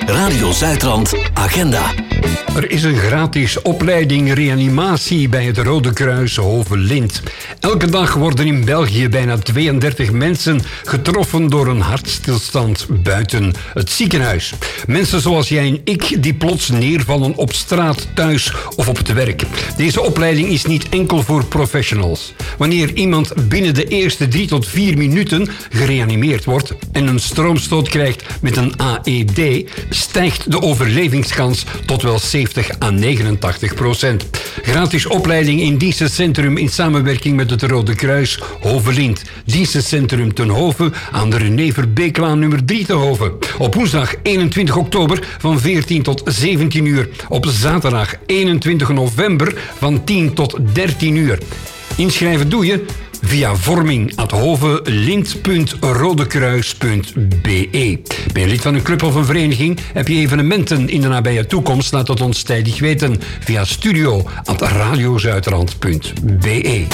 Radio Zuidrand Agenda. Er is een gratis opleiding reanimatie bij het Rode Kruis Hovelint. Elke dag worden in België bijna 32 mensen getroffen door een hartstilstand buiten het ziekenhuis. Mensen zoals jij en ik die plots neervallen op straat, thuis of op het werk. Deze opleiding is niet enkel voor professionals. Wanneer iemand binnen de eerste 3 tot 4 minuten gereanimeerd wordt en een stroomstoot krijgt met een AED, stijgt de overlevingskans tot wel 70 à 89%. Gratis opleiding in dienstencentrum in samenwerking met het Rode Kruis Hovelint. Dienstencentrum Ten Hove aan de René Verbeeklaan nummer 3 te Hove. Op woensdag 21 oktober van 14 tot 17 uur. Op zaterdag 21 november van 10 tot 13 uur. Inschrijven doe je via vorming@hovelint.rodekruis.be. Ben je lid van een club of een vereniging? Heb je evenementen in de nabije toekomst? Laat het ons tijdig weten via studio@radiozuidrand.be.